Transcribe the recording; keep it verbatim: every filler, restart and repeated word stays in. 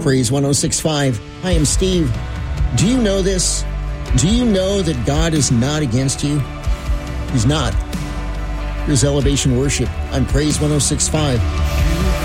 Praise one oh six point five. Hi, I'm Steve. Do you know this? Do you know that God is not against you? He's not. Here's Elevation Worship on Praise one oh six point five.